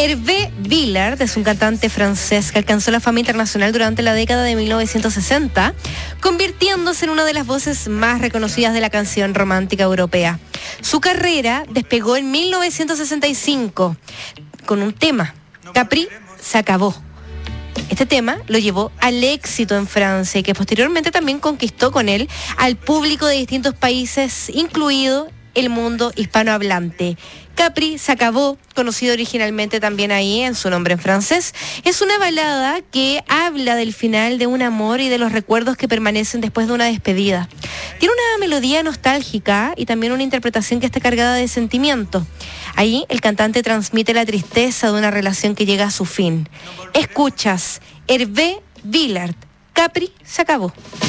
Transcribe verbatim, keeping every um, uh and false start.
Hervé Villard es un cantante francés que alcanzó la fama internacional durante la década de mil novecientos sesenta, convirtiéndose en una de las voces más reconocidas de la canción romántica europea. Su carrera despegó en mil novecientos sesenta y cinco con un tema, Capri se acabó. Este tema lo llevó al éxito en Francia y que posteriormente también conquistó con él al público de distintos países, incluido el mundo hispanohablante. Capri se acabó, conocido originalmente también ahí en su nombre en francés, es una balada que habla del final de un amor y de los recuerdos que permanecen después de una despedida. Tiene una melodía nostálgica y también una interpretación que está cargada de sentimiento. Ahí el cantante transmite la tristeza de una relación que llega a su fin. Escuchas Hervé Villard, Capri se acabó.